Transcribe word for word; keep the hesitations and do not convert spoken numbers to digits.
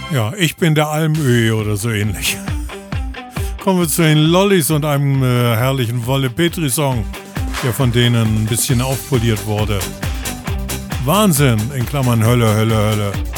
Ja, ich bin der Almöhi oder so ähnlich. Kommen wir zu den Lollis und einem äh, herrlichen Wolle Petri-Song, der von denen ein bisschen aufpoliert wurde. Wahnsinn, in Klammern Hölle, Hölle, Hölle.